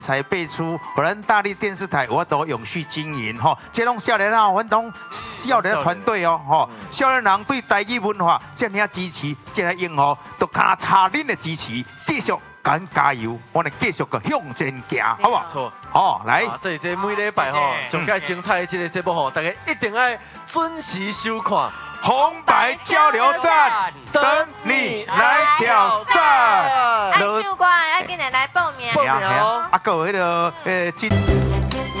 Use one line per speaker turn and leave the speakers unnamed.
才辈出，我们大力电视台我都永续经营吼，这拢少年啊，我拢少年团队哦吼，少年人对台语文化这样支持，这样用吼，都卡差恁的支持，继续敢加油，我们继续个向前行，好不好？
错，
好来，
所以这每礼拜吼，上介精彩的这个节目吼，大家一定要准时收看。
红白交流站等你来挑战，
爱唱歌，要紧来报名。
报名哦，
啊，各位的今。